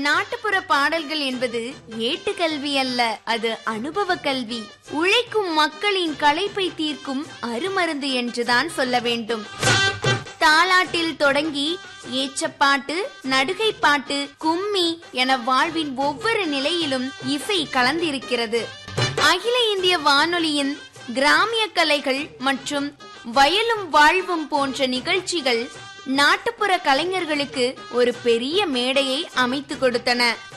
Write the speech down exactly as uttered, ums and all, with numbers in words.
நாட்டுப்புற பாடல்கள் என்பது ஏட்டு கல்வி அல்ல, அது அனுபவ கல்வி. உழைக்கும் மக்களின் களைப்பை தீர்க்கும் அருமருந்து என்றுதான் சொல்ல வேண்டும். தாலாட்டில் தொடங்கி ஏச்சப்பாட்டு, நடுகை பாட்டு, கும்மி என வாழ்வின் ஒவ்வொரு நிலையிலும் இசை கலந்திருக்கிறது. அகில இந்திய வானொலியின் கிராமிய கலைகள் மற்றும் வயலும் வாழ்வும் போன்ற நிகழ்ச்சிகள் நாட்டுப்புற கலைஞர்களுக்கு ஒரு பெரிய மேடையை அமைத்து கொடுத்தன.